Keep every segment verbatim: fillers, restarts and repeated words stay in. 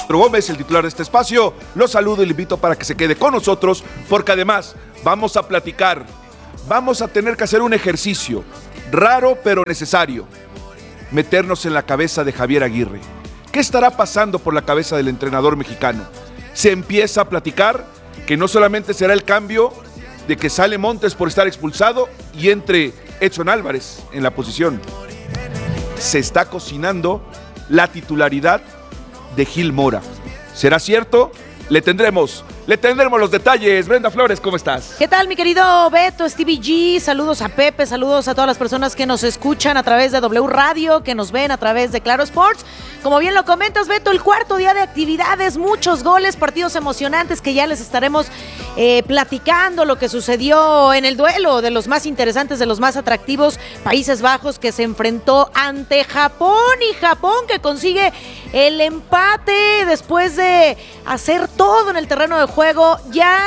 Gómez, el titular de este espacio. Los saludo y le invito para que se quede con nosotros, porque además vamos a platicar, vamos a tener que hacer un ejercicio raro pero necesario, meternos en la cabeza de Javier Aguirre. ¿Qué estará pasando por la cabeza del entrenador mexicano? Se empieza a platicar que no solamente será el cambio de que sale Montes por estar expulsado y entre Edson Álvarez en la posición. Se está cocinando la titularidad de Gil Mora. ¿Será cierto? Le tendremos, le tendremos los detalles. Brenda Flores, ¿cómo estás? ¿Qué tal, mi querido Beto, Stevie G? Saludos a Pepe, saludos a todas las personas que nos escuchan a través de W Radio, que nos ven a través de Claro Sports. Como bien lo comentas, Beto, el cuarto día de actividades, muchos goles, partidos emocionantes que ya les estaremos eh, platicando lo que sucedió en el duelo de los más interesantes, de los más atractivos. Países Bajos que se enfrentó ante Japón, y Japón que consigue el empate después de hacer todo en el terreno de juego.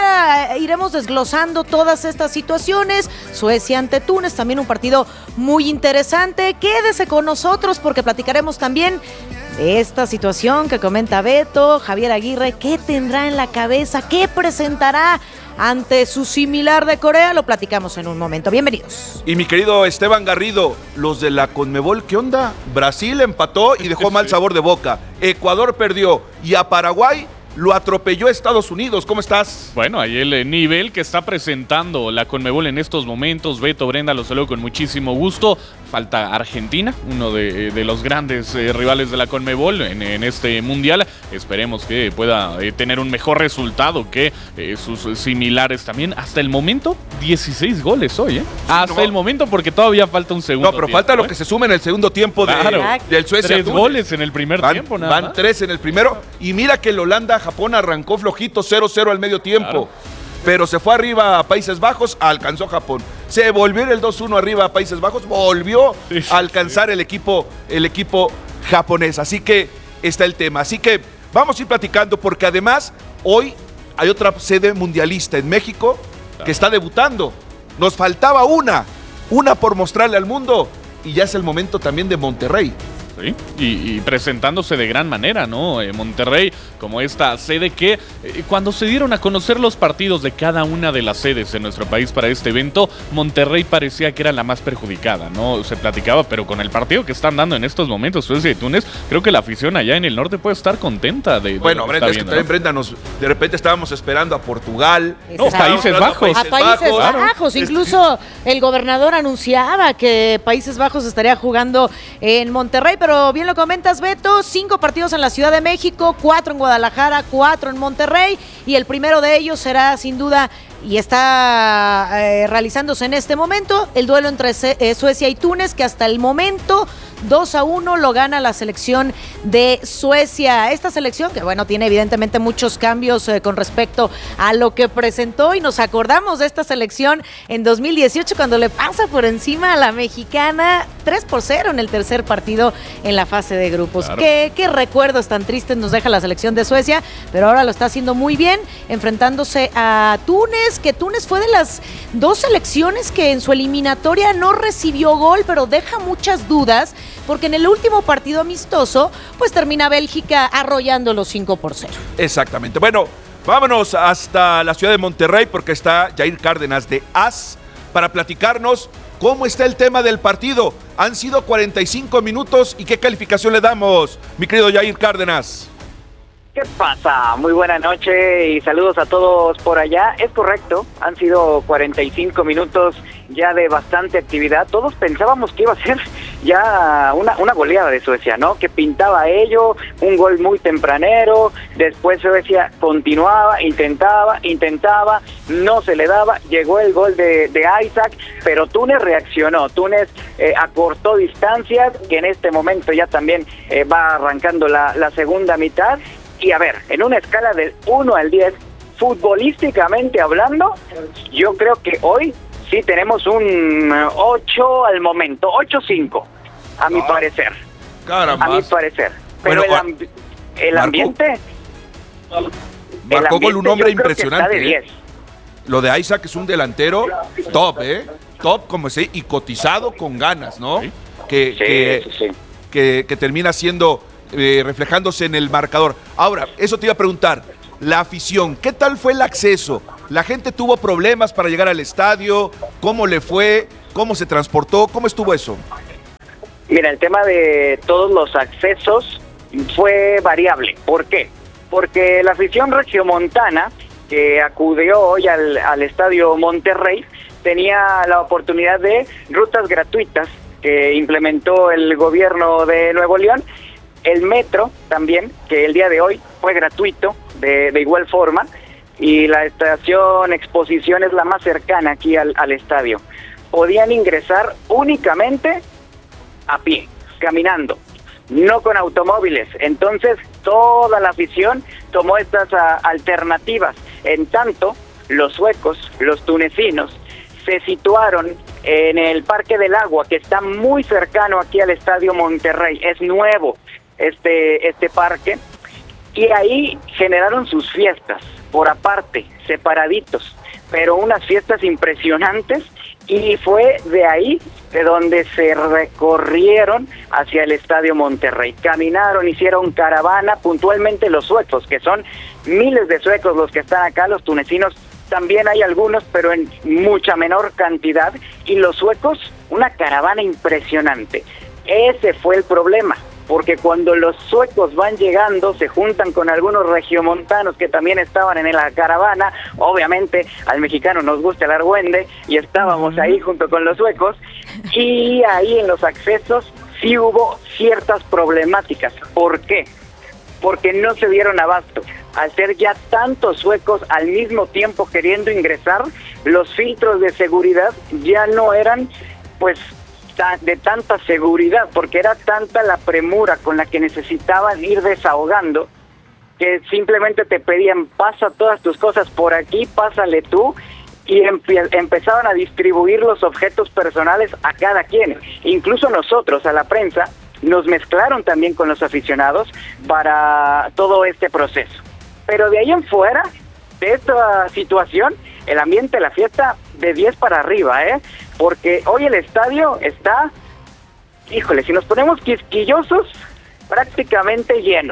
Ya iremos desglosando todas estas situaciones. Suecia ante Túnez, también un partido muy interesante. Quédese con nosotros porque platicaremos también de esta situación que comenta Beto. Javier Aguirre, ¿qué tendrá en la cabeza? ¿Qué presentará ante su similar de Corea? Lo platicamos en un momento. Bienvenidos. Y mi querido Esteban Garrido, los de la Conmebol, ¿qué onda? Brasil empató y dejó mal sabor de boca. Ecuador perdió y a Paraguay lo atropelló Estados Unidos. ¿Cómo estás? Bueno, ahí el nivel que está presentando la Conmebol en estos momentos. Beto, Brenda, los saludo con muchísimo gusto. Falta Argentina, uno de, de los grandes eh, rivales de la Conmebol en, en este mundial. Esperemos que pueda eh, tener un mejor resultado que eh, sus similares también. Hasta el momento, dieciséis goles hoy, ¿eh? Hasta no. el momento, porque todavía falta un segundo. No, pero tiempo, falta ¿eh? lo que se sume en el segundo tiempo de, claro. del Suecia. Tres goles en el primer van, tiempo, nada Van más. tres en el primero. Y mira que el Holanda-Japón arrancó flojito, cero cero al medio tiempo. Claro. Pero se fue arriba a Países Bajos, alcanzó Japón. Se volvió el dos uno arriba a Países Bajos, volvió sí, a alcanzar sí. el equipo, el equipo japonés. Así que está el tema. Así que vamos a ir platicando, porque además hoy hay otra sede mundialista en México claro. que está debutando. Nos faltaba una, una por mostrarle al mundo, y ya es el momento también de Monterrey. Sí, y, y presentándose de gran manera, ¿no? Eh, Monterrey, como esta sede que eh, cuando se dieron a conocer los partidos de cada una de las sedes en nuestro país para este evento, Monterrey parecía que era la más perjudicada, ¿no? Se platicaba, pero con el partido que están dando en estos momentos Suecia y Túnez, creo que la afición allá en el norte puede estar contenta de, de bueno, lo que Brenda, está es viendo, que también ¿no? Brenda, nos, de repente estábamos esperando a Portugal. No, Países Bajos. A Países Bajos, Bajos. Incluso el gobernador anunciaba que Países Bajos estaría jugando en Monterrey, pero bien lo comentas, Beto, cinco partidos en la Ciudad de México, cuatro en Guadalajara, cuatro en Monterrey, y el primero de ellos será sin duda, y está eh, realizándose en este momento, el duelo entre eh, Suecia y Túnez, que hasta el momento dos a uno lo gana la selección de Suecia. Esta selección que, bueno, tiene evidentemente muchos cambios eh, con respecto a lo que presentó, y nos acordamos de esta selección en dos mil dieciocho cuando le pasa por encima a la mexicana tres por cero en el tercer partido en la fase de grupos. Claro. ¿Qué, qué recuerdos tan tristes nos deja la selección de Suecia? Pero ahora lo está haciendo muy bien, enfrentándose a Túnez, que Túnez fue de las dos selecciones que en su eliminatoria no recibió gol, pero deja muchas dudas, porque en el último partido amistoso, pues termina Bélgica arrollando los cinco por cero. Exactamente. Bueno, vámonos hasta la ciudad de Monterrey, porque está Jair Cárdenas de A S para platicarnos cómo está el tema del partido. Han sido cuarenta y cinco minutos, ¿y qué calificación le damos, mi querido Jair Cárdenas? ¿Qué pasa? Muy buena noche y saludos a todos por allá. Es correcto, han sido cuarenta y cinco minutos ya de bastante actividad. Todos pensábamos que iba a ser ya una, una goleada de Suecia, ¿no? Que pintaba ello, un gol muy tempranero, después Suecia continuaba, intentaba, intentaba, no se le daba, llegó el gol de, de Isaac, pero Túnez reaccionó, Túnez eh, acortó distancias, que en este momento ya también eh, va arrancando la, la segunda mitad. Y a ver, en una escala del uno al diez, futbolísticamente hablando, yo creo que hoy sí tenemos un ocho al momento, ocho cinco, a mi ah, parecer. Caramba. A mi parecer. Pero bueno, el, amb- el marcó, ambiente... Marcó con un hombre impresionante. De diez. ¿eh? Lo de Isaac es un delantero top, ¿eh? Top, como se y cotizado con ganas, ¿no? Sí. Que, Sí, que, sí, sí. que, que termina siendo eh, reflejándose en el marcador. Ahora, eso te iba a preguntar, la afición, ¿qué tal fue el acceso? ¿La gente tuvo problemas para llegar al estadio? ¿Cómo le fue? ¿Cómo se transportó? ¿Cómo estuvo eso? Mira, el tema de todos los accesos fue variable. ¿Por qué? Porque la afición regiomontana que acudió hoy al, al Estadio Monterrey tenía la oportunidad de rutas gratuitas que implementó el gobierno de Nuevo León, el metro también, que el día de hoy fue gratuito de, de igual forma, y la estación Exposición es la más cercana aquí al, al estadio. Podían ingresar únicamente a pie, caminando, no con automóviles. Entonces toda la afición tomó estas a, alternativas. En tanto, los suecos, los tunecinos, se situaron en el Parque del Agua, que está muy cercano aquí al Estadio Monterrey. Es nuevo este, este parque, y ahí generaron sus fiestas, por aparte, separaditos, pero unas fiestas impresionantes, y fue de ahí de donde se recorrieron hacia el Estadio Monterrey. Caminaron, hicieron caravana, puntualmente los suecos, que son miles de suecos los que están acá, los tunecinos también hay algunos, pero en mucha menor cantidad, y los suecos, una caravana impresionante. Ese fue el problema, porque cuando los suecos van llegando, se juntan con algunos regiomontanos que también estaban en la caravana. Obviamente al mexicano nos gusta el argüende, y estábamos ahí junto con los suecos, y ahí en los accesos sí hubo ciertas problemáticas. ¿Por qué? Porque no se dieron abasto. Al ser ya tantos suecos al mismo tiempo queriendo ingresar, los filtros de seguridad ya no eran pues de tanta seguridad, porque era tanta la premura con la que necesitaban ir desahogando, que simplemente te pedían: pasa todas tus cosas por aquí, pásale tú, y empe- empezaban a distribuir los objetos personales a cada quien. Incluso nosotros, a la prensa, nos mezclaron también con los aficionados para todo este proceso. Pero de ahí en fuera, de esta situación, el ambiente de la fiesta de diez para arriba, ¿eh? Porque hoy el estadio está, híjole, si nos ponemos quisquillosos, prácticamente lleno.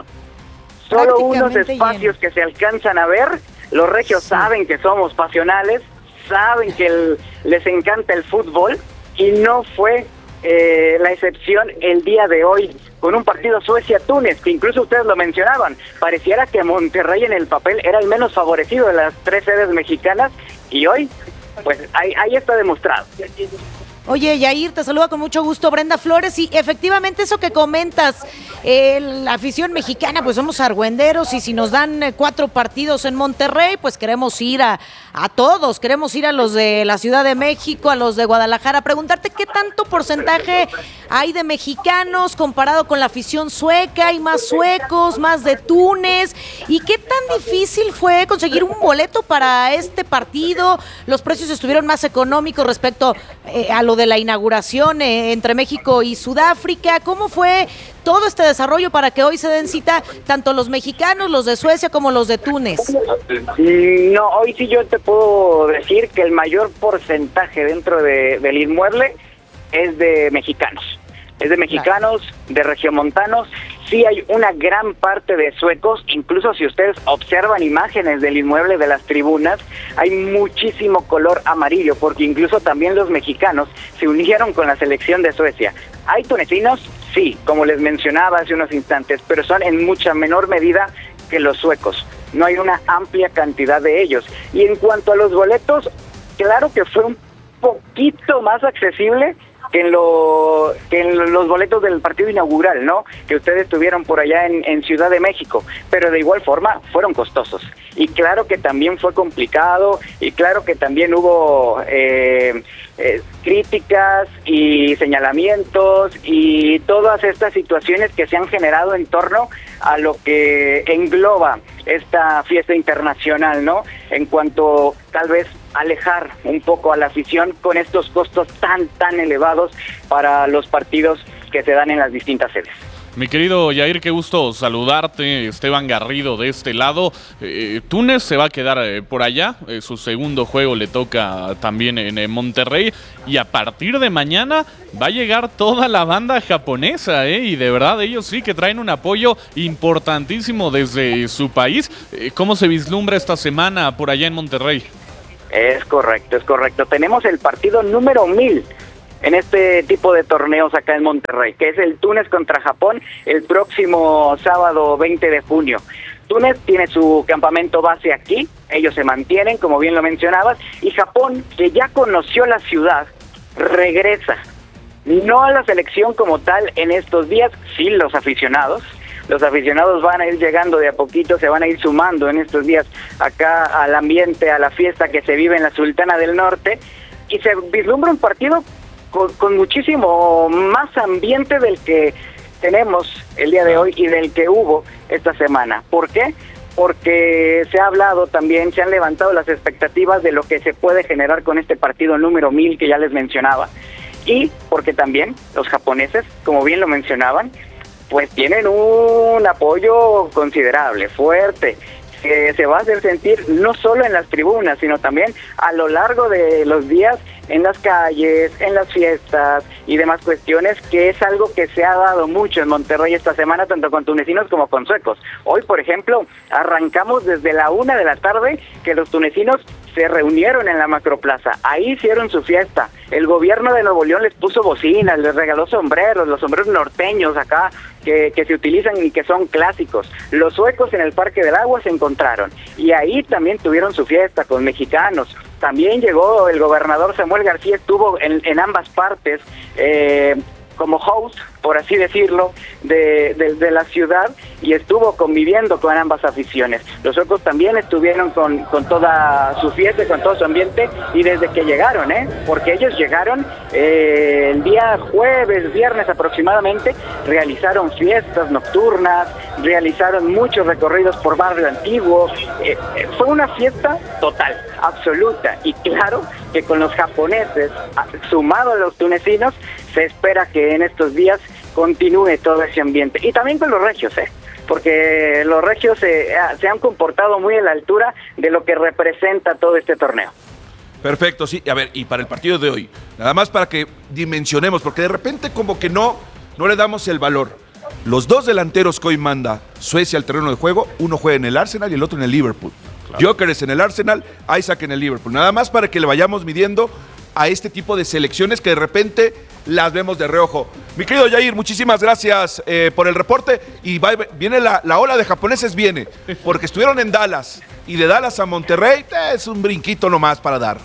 Solo unos espacios lleno que se alcanzan a ver. Los regios sí saben que somos pasionales, saben que el, les encanta el fútbol, y no fue eh, la excepción el día de hoy con un partido Suecia-Túnez, que incluso ustedes lo mencionaban. Pareciera que Monterrey en el papel era el menos favorecido de las tres sedes mexicanas, y hoy, pues ahí, ahí está demostrado. Oye, Yair, te saluda con mucho gusto Brenda Flores, y efectivamente eso que comentas, eh, la afición mexicana, pues somos argüenderos, y si nos dan eh, cuatro partidos en Monterrey, pues queremos ir a, a todos, queremos ir a los de la Ciudad de México, a los de Guadalajara. Preguntarte qué tanto porcentaje hay de mexicanos comparado con la afición sueca. ¿Hay más suecos, más de Túnez? ¿Y qué tan difícil fue conseguir un boleto para este partido? ¿Los precios estuvieron más económicos respecto eh, a lo de la inauguración eh, entre México y Sudáfrica? ¿Cómo fue todo este desarrollo para que hoy se den cita tanto los mexicanos, los de Suecia, como los de Túnez? No, hoy sí yo te puedo decir que el mayor porcentaje dentro de, del inmueble es de mexicanos. Es de mexicanos, claro, de regiomontanos. Sí hay una gran parte de suecos. Incluso si ustedes observan imágenes del inmueble, de las tribunas, hay muchísimo color amarillo, porque incluso también los mexicanos se unieron con la selección de Suecia. ¿Hay tunecinos? Sí, como les mencionaba hace unos instantes, pero son en mucha menor medida que los suecos. No hay una amplia cantidad de ellos. Y en cuanto a los boletos, claro que fue un poquito más accesible que en, lo, que en los boletos del partido inaugural, ¿no? Que ustedes tuvieron por allá en, en Ciudad de México, pero de igual forma fueron costosos. Y claro que también fue complicado, y claro que también hubo eh, eh, críticas y señalamientos y todas estas situaciones que se han generado en torno a lo que engloba esta fiesta internacional, ¿no? En cuanto tal vez alejar un poco a la afición con estos costos tan, tan elevados para los partidos que se dan en las distintas sedes. Mi querido Yair, qué gusto saludarte. Esteban Garrido de este lado. Eh, Túnez se va a quedar eh, por allá. Eh, su segundo juego le toca también en eh, Monterrey. Y a partir de mañana va a llegar toda la banda japonesa, ¿eh? Y de verdad ellos sí que traen un apoyo importantísimo desde su país. Eh, ¿Cómo se vislumbra esta semana por allá en Monterrey? Es correcto, es correcto. Tenemos el partido número mil en este tipo de torneos acá en Monterrey, que es el Túnez contra Japón el próximo sábado veinte de junio. Túnez tiene su campamento base aquí, ellos se mantienen, como bien lo mencionabas, y Japón, que ya conoció la ciudad, regresa. No a la selección como tal en estos días, sí los aficionados. Los aficionados van a ir llegando de a poquito, se van a ir sumando en estos días acá al ambiente, a la fiesta que se vive en la Sultana del Norte, y se vislumbra un partido con, con muchísimo más ambiente del que tenemos el día de hoy y del que hubo esta semana. ¿Por qué? Porque se ha hablado también, se han levantado las expectativas de lo que se puede generar con este partido número mil que ya les mencionaba, y porque también los japoneses, como bien lo mencionaban, pues tienen un apoyo considerable, fuerte, que se va a hacer sentir no solo en las tribunas, sino también a lo largo de los días en las calles, en las fiestas y demás cuestiones, que es algo que se ha dado mucho en Monterrey esta semana, tanto con tunecinos como con suecos. Hoy, por ejemplo, arrancamos desde la una de la tarde, que los tunecinos se reunieron en la Macroplaza, ahí hicieron su fiesta. El gobierno de Nuevo León les puso bocinas, les regaló sombreros, los sombreros norteños acá, que, que se utilizan y que son clásicos. Los suecos en el Parque del Agua se encontraron, y ahí también tuvieron su fiesta con mexicanos. También llegó el gobernador Samuel García, estuvo en, en ambas partes, eh, como host, por así decirlo, de, de, de la ciudad, y estuvo conviviendo con ambas aficiones. Los suecos también estuvieron con, con toda su fiesta, con todo su ambiente, y desde que llegaron, ¿eh? porque ellos llegaron eh, el día jueves, viernes aproximadamente, realizaron fiestas nocturnas, realizaron muchos recorridos por barrio antiguo, eh, eh, fue una fiesta total, absoluta, y claro que con los japoneses, sumado a los tunecinos, se espera que en estos días continúe todo ese ambiente. Y también con los regios, ¿eh? porque los regios se, se han comportado muy a la altura de lo que representa todo este torneo. Perfecto, sí. A ver, y para el partido de hoy, nada más para que dimensionemos, porque de repente como que no, no le damos el valor. Los dos delanteros que hoy manda Suecia al terreno de juego, uno juega en el Arsenal y el otro en el Liverpool. Claro. Gyökeres en el Arsenal, Isaac en el Liverpool. Nada más para que le vayamos midiendo a este tipo de selecciones que de repente las vemos de reojo. Mi querido Yair, muchísimas gracias eh, por el reporte, y va, viene la, la ola de japoneses, viene, porque estuvieron en Dallas, y de Dallas a Monterrey eh, es un brinquito nomás para dar.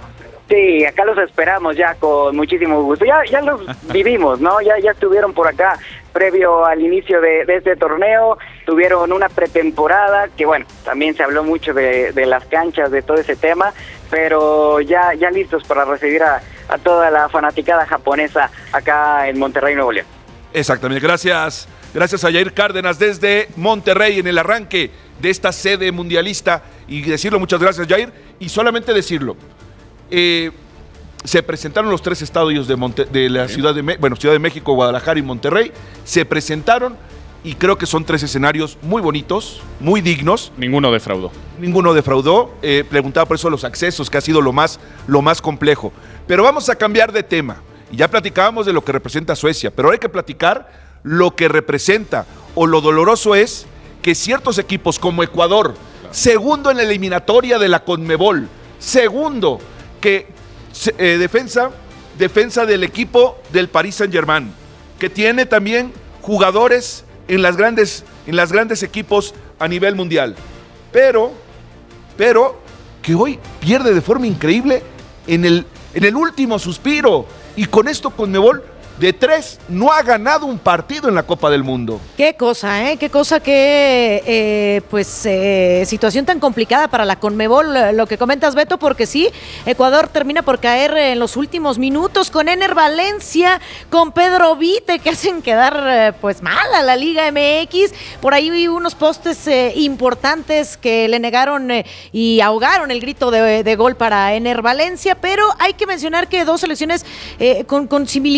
Sí, acá los esperamos ya con muchísimo gusto. Ya, ya los vivimos, ¿no? Ya, ya estuvieron por acá previo al inicio de, de este torneo, tuvieron una pretemporada, que bueno, también se habló mucho de, de las canchas, de todo ese tema, pero ya, ya listos para recibir a, a toda la fanaticada japonesa acá en Monterrey, Nuevo León. Exactamente, gracias. Gracias a Yair Cárdenas desde Monterrey en el arranque de esta sede mundialista, y decirlo, muchas gracias Yair, y solamente decirlo, eh, se presentaron los tres estadios de, Monte, de la sí. Ciudad de Me- bueno, Ciudad de México, Guadalajara y Monterrey, se presentaron, y creo que son tres escenarios muy bonitos, muy dignos. Ninguno defraudó. Ninguno defraudó, eh, preguntaba por eso los accesos, que ha sido lo más, lo más complejo. Pero vamos a cambiar de tema, y ya platicábamos de lo que representa Suecia, pero hay que platicar lo que representa, o lo doloroso es que ciertos equipos como Ecuador, claro. segundo en la eliminatoria de la CONMEBOL, segundo, que eh, defensa, defensa del equipo del Paris Saint-Germain, que tiene también jugadores en las grandes, en las grandes equipos a nivel mundial, pero, pero que hoy pierde de forma increíble en el, en el último suspiro, y con esto CONMEBOL de tres no ha ganado un partido en la Copa del Mundo. Qué cosa, ¿eh? Qué cosa, qué eh, pues eh, situación tan complicada para la CONMEBOL, lo que comentas, Beto, porque sí, Ecuador termina por caer en los últimos minutos con Ener Valencia, con Pedro Vite, que hacen quedar eh, pues mal a la Liga M X. Por ahí vi unos postes eh, importantes que le negaron eh, y ahogaron el grito de, de gol para Ener Valencia, pero hay que mencionar que dos selecciones eh, con, con similitudes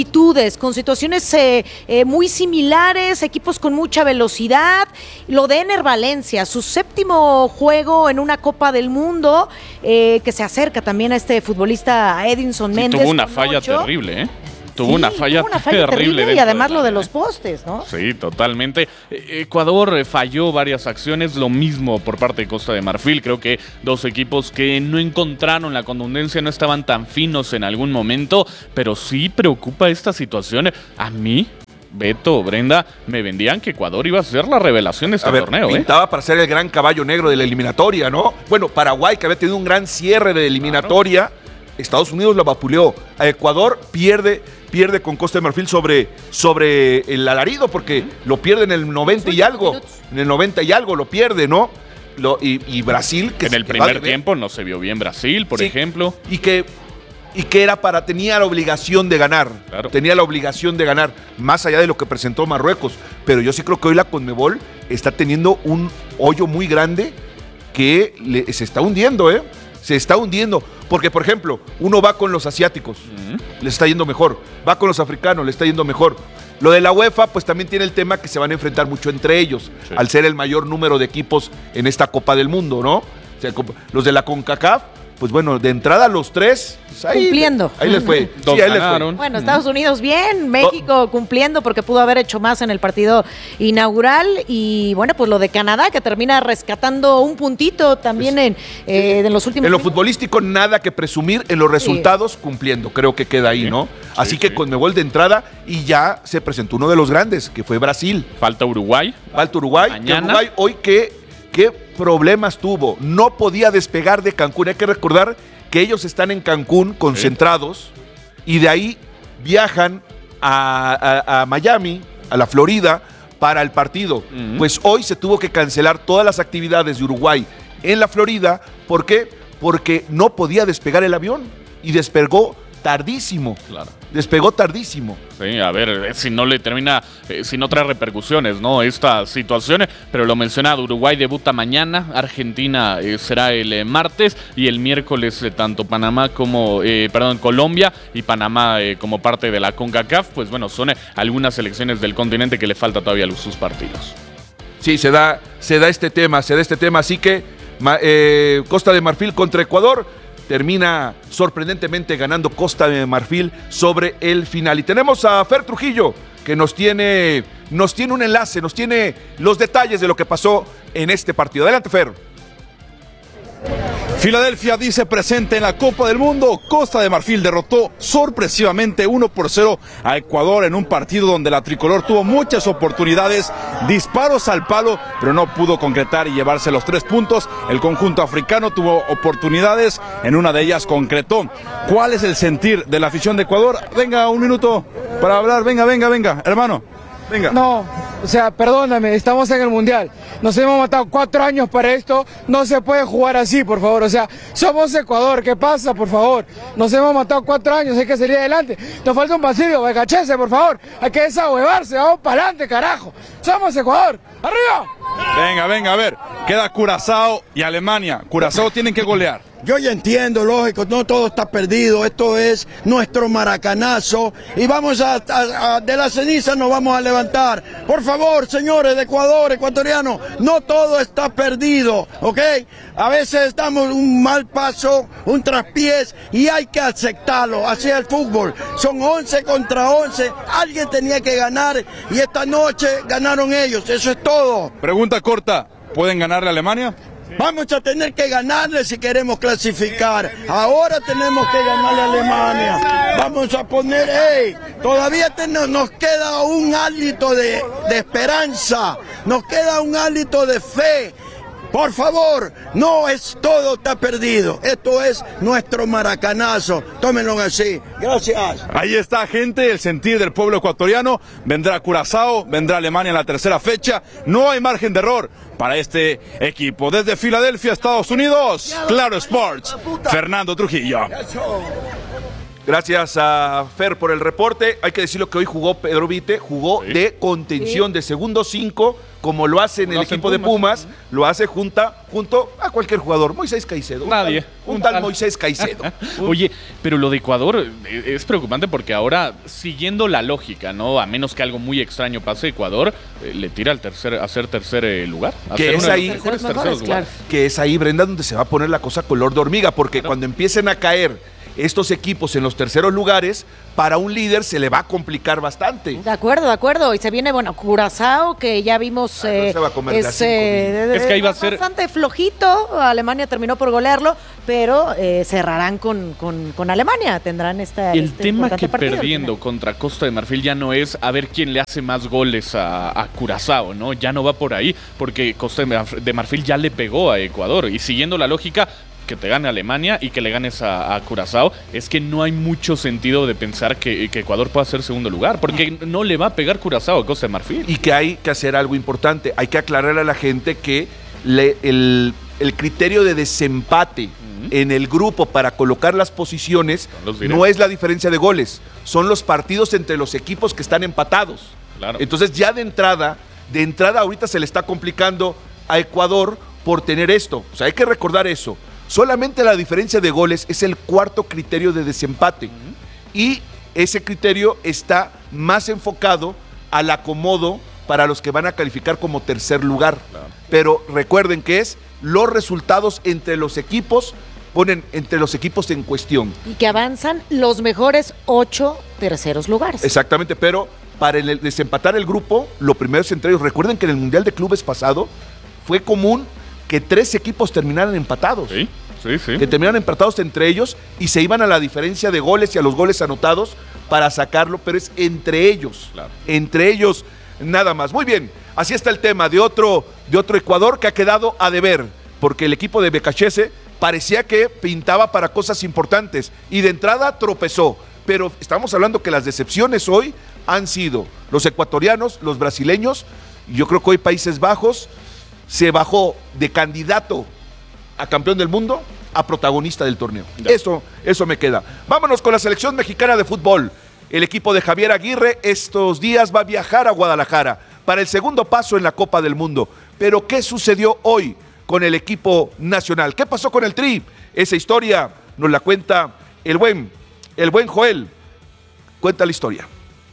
similitudes, con situaciones eh, eh, muy similares, equipos con mucha velocidad. Lo de Ener Valencia, su séptimo juego en una Copa del Mundo, eh, que se acerca también a este futbolista, a Edinson Sí, Méndez. tuvo una con falla ocho. terrible, ¿eh? Tuvo Sí, una falla, tuvo una falla terrible. terrible y dentro además del lo de área. los postes, ¿no? Sí, totalmente. Eh, Ecuador eh, falló varias acciones, lo mismo por parte de Costa de Marfil. Creo que dos equipos que no encontraron la contundencia, no estaban tan finos en algún momento, pero sí preocupa esta situación. A mí, Beto, Brenda, me vendían que Ecuador iba a ser la revelación de este A ver, torneo, ¿eh? pintaba para ser el gran caballo negro de la eliminatoria, ¿no? Bueno, Paraguay, que había tenido un gran cierre de eliminatoria, claro. Estados Unidos lo vapuleó. A Ecuador pierde, pierde con Costa de Marfil sobre, sobre el alarido, porque uh-huh. lo pierde en el noventa y algo. Minutos. En el noventa y algo lo pierde, ¿no? Lo, y, y Brasil... que En el primer tiempo no se vio bien Brasil, por sí, ejemplo. Y que... Y que era para, tenía la obligación de ganar, claro. tenía la obligación de ganar, más allá de lo que presentó Marruecos. Pero yo sí creo que hoy la Conmebol está teniendo un hoyo muy grande que le, se está hundiendo, ¿eh? Se está hundiendo. Porque, por ejemplo, uno va con los asiáticos, uh-huh. le está yendo mejor. Va con los africanos, le está yendo mejor. Lo de la UEFA, pues también tiene el tema que se van a enfrentar mucho entre ellos, sí. al ser el mayor número de equipos en esta Copa del Mundo, ¿no? O sea, los de la CONCACAF, pues bueno, de entrada los tres, pues ahí, cumpliendo. Ahí les fue. Sí, ahí les fue. Bueno, Estados Unidos bien, México cumpliendo porque pudo haber hecho más en el partido inaugural y bueno, pues lo de Canadá que termina rescatando un puntito también pues, en, eh, en los últimos En lo minutos. futbolístico nada que presumir, en los resultados sí. cumpliendo, creo que queda ahí, sí. ¿no? Sí, Así sí. que Conmebol de entrada y ya se presentó uno de los grandes, que fue Brasil. Falta Uruguay. Falta Uruguay. Mañana. Uruguay hoy que... ¿Qué problemas tuvo? No podía despegar de Cancún. Hay que recordar que ellos están en Cancún concentrados sí. y de ahí viajan a, a, a Miami, a la Florida, para el partido. Uh-huh. Pues hoy se tuvo que cancelar todas las actividades de Uruguay en la Florida. ¿Por qué? Porque no podía despegar el avión y despegó tardísimo. Claro. Despegó tardísimo. Sí, a ver, si no le termina, eh, si no trae repercusiones, ¿no? Esta situación, pero lo mencionado, Uruguay debuta mañana, Argentina eh, será el eh, martes y el miércoles eh, tanto Panamá como, eh, perdón, Colombia y Panamá eh, como parte de la CONCACAF, pues bueno, son eh, algunas selecciones del continente que le falta todavía los, sus partidos. Sí, se da, se da este tema, se da este tema, así que eh, Costa de Marfil contra Ecuador. Termina sorprendentemente ganando Costa de Marfil sobre el final. Y tenemos a Fer Trujillo, que nos tiene, nos tiene un enlace, nos tiene los detalles de lo que pasó en este partido. Adelante, Fer. Filadelfia dice presente en la Copa del Mundo. Costa de Marfil derrotó sorpresivamente uno por cero a Ecuador en un partido donde la tricolor tuvo muchas oportunidades, disparos al palo, pero no pudo concretar y llevarse los tres puntos. El conjunto africano tuvo oportunidades, en una de ellas concretó. ¿Cuál es el sentir de la afición de Ecuador? Venga, un minuto para hablar. Venga, venga, venga, hermano. Venga. No, o sea, perdóname, estamos en el Mundial. Nos hemos matado cuatro años para esto. No se puede jugar así, por favor. O sea, somos Ecuador. ¿Qué pasa, por favor? Nos hemos matado cuatro años. Hay que salir adelante. Nos falta un pasillo. Becachese, por favor. Hay que desahuevarse. Vamos para adelante, carajo. Somos Ecuador. ¡Arriba! Venga, venga, a ver. Queda Curazao y Alemania. Curazao tienen que golear. Yo ya entiendo, lógico, no todo está perdido, esto es nuestro maracanazo y vamos a, a, a de la ceniza nos vamos a levantar. Por favor, señores de Ecuador, ecuatorianos, no todo está perdido, ¿ok? A veces damos un mal paso, un traspiés y hay que aceptarlo, así es el fútbol. Son once contra once, alguien tenía que ganar y esta noche ganaron ellos, eso es todo. Pregunta corta, ¿pueden ganarle a Alemania? Vamos a tener que ganarle si queremos clasificar. Ahora tenemos que ganarle a Alemania. Vamos a poner, hey, todavía ten, nos queda un hálito de, de esperanza, nos queda un hálito de fe. Por favor, no es todo está perdido. Esto es nuestro maracanazo. Tómenlo así. Gracias. Ahí está, gente, el sentir del pueblo ecuatoriano. Vendrá Curazao, vendrá Alemania en la tercera fecha. No hay margen de error para este equipo. Desde Filadelfia, Estados Unidos, Claro Sports, Fernando Trujillo. Gracias a Fer por el reporte. Hay que decirlo que hoy jugó Pedro Vite, jugó sí. de contención, sí. de segundo cinco, como lo hace en el equipo de Pumas, lo hace junta, junto a cualquier jugador. Moisés Caicedo. Nadie. Un tal, un tal Moisés Caicedo. Oye, pero lo de Ecuador es preocupante porque ahora, siguiendo la lógica, ¿no? A menos que algo muy extraño pase, Ecuador eh, le tira al tercer, a ser tercer eh, lugar. A que ser es uno ahí, de los mejores mejores, terceros claro. lugares. Que es ahí, Brenda, donde se va a poner la cosa color de hormiga, porque claro. cuando empiecen a caer estos equipos en los terceros lugares, para un líder se le va a complicar bastante. De acuerdo, de acuerdo. Y se viene, bueno, Curazao, que ya vimos. Ay, no eh, se va a comer es, eh, es que ahí va a ser bastante flojito. Alemania terminó por golearlo, pero eh, cerrarán con, con, con Alemania. Tendrán esta. El este tema que partido, perdiendo contra Costa de Marfil ya no es a ver quién le hace más goles a, a Curazao, ¿no? Ya no va por ahí, porque Costa de Marfil ya le pegó a Ecuador. Y siguiendo la lógica, que te gane Alemania y que le ganes a, a Curazao, es que no hay mucho sentido de pensar que, que Ecuador pueda ser segundo lugar, porque no le va a pegar Curazao a Costa de Marfil. Y que hay que hacer algo importante, hay que aclararle a la gente que le, el, el criterio de desempate uh-huh. en el grupo para colocar las posiciones no es la diferencia de goles, son los partidos entre los equipos que están empatados. Claro. Entonces ya de entrada, de entrada ahorita se le está complicando a Ecuador por tener esto, o sea, hay que recordar eso. Solamente la diferencia de goles es el cuarto criterio de desempate. Uh-huh. Y ese criterio está más enfocado al acomodo para los que van a calificar como tercer lugar. Claro. Pero recuerden que es los resultados entre los equipos, ponen entre los equipos en cuestión. Y que avanzan los mejores ocho terceros lugares. Exactamente, pero para el desempatar el grupo, lo primero es entre ellos. Recuerden que en el Mundial de Clubes pasado fue común que tres equipos terminaran empatados. Sí, sí, sí. Que terminaran empatados entre ellos y se iban a la diferencia de goles y a los goles anotados para sacarlo, pero es entre ellos. Claro. Entre ellos nada más. Muy bien, así está el tema de otro, de otro Ecuador que ha quedado a deber, porque el equipo de Becachese parecía que pintaba para cosas importantes y de entrada tropezó. Pero estamos hablando que las decepciones hoy han sido los ecuatorianos, los brasileños, y yo creo que hoy Países Bajos se bajó de candidato a campeón del mundo a protagonista del torneo. Eso, eso me queda. Vámonos con la selección mexicana de fútbol. El equipo de Javier Aguirre estos días va a viajar a Guadalajara para el segundo paso en la Copa del Mundo. Pero ¿qué sucedió hoy con el equipo nacional? ¿Qué pasó con el Tri? Esa historia nos la cuenta el buen, el buen Joel. Cuenta la historia.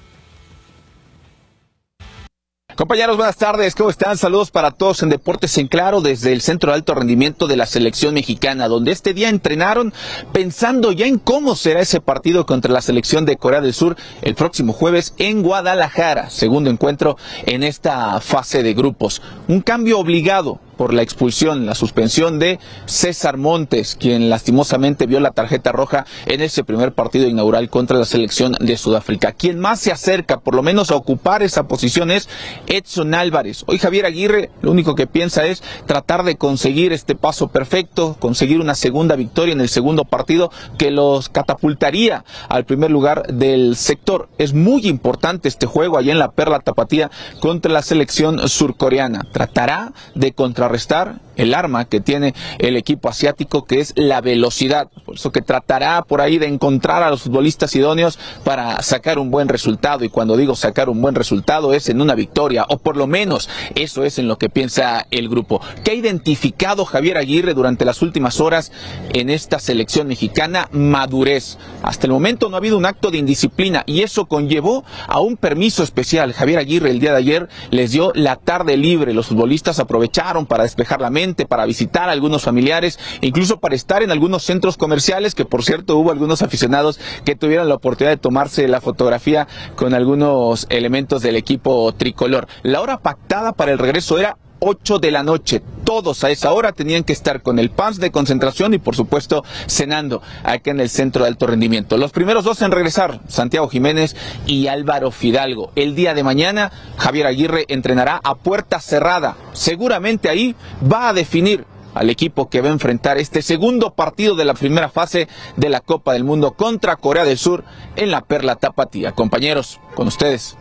Compañeros, buenas tardes, ¿cómo están? Saludos para todos en Deportes en Claro desde el Centro de Alto Rendimiento de la Selección Mexicana, donde este día entrenaron pensando ya en cómo será ese partido contra la selección de Corea del Sur el próximo jueves en Guadalajara, segundo encuentro en esta fase de grupos. Un cambio obligado por la expulsión, la suspensión de César Montes, quien lastimosamente vio la tarjeta roja en ese primer partido inaugural contra la selección de Sudáfrica. Quien más se acerca, por lo menos, a ocupar esa posición es Edson Álvarez. Hoy Javier Aguirre lo único que piensa es tratar de conseguir este paso perfecto, conseguir una segunda victoria en el segundo partido que los catapultaría al primer lugar del sector. Es muy importante este juego allá en la Perla Tapatía contra la selección surcoreana. Tratará de contrarrestar el arma que tiene el equipo asiático, que es la velocidad. Por eso que tratará por ahí de encontrar a los futbolistas idóneos para sacar un buen resultado. Y cuando digo sacar un buen resultado es en una victoria, o por lo menos eso es en lo que piensa el grupo. ¿Qué ha identificado Javier Aguirre durante las últimas horas en esta selección mexicana? Madurez. Hasta el momento no ha habido un acto de indisciplina y eso conllevó a un permiso especial. Javier Aguirre el día de ayer les dio la tarde libre. Los futbolistas aprovecharon para despejar la mente, para visitar a algunos familiares, incluso para estar en algunos centros comerciales, que por cierto hubo algunos aficionados que tuvieron la oportunidad de tomarse la fotografía con algunos elementos del equipo tricolor. La hora pactada para el regreso era ocho de la noche. Todos a esa hora tenían que estar con el pants de concentración y por supuesto cenando acá en el Centro de Alto Rendimiento. Los primeros dos en regresar, Santiago Jiménez y Álvaro Fidalgo. El día de mañana Javier Aguirre entrenará a puerta cerrada. Seguramente ahí va a definir al equipo que va a enfrentar este segundo partido de la primera fase de la Copa del Mundo contra Corea del Sur en la Perla Tapatía. Compañeros, con ustedes.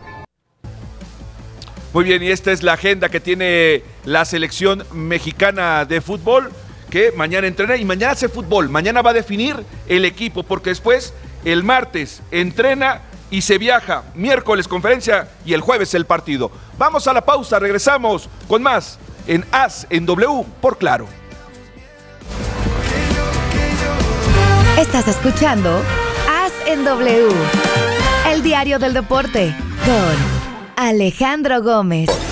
Muy bien, y esta es la agenda que tiene la selección mexicana de fútbol, que mañana entrena y mañana hace fútbol. Mañana va a definir el equipo, porque después el martes entrena y se viaja, miércoles conferencia y el jueves el partido. Vamos a la pausa, regresamos con más en As en W por Claro. Estás escuchando As en W, el diario del deporte con Alejandro Gómez.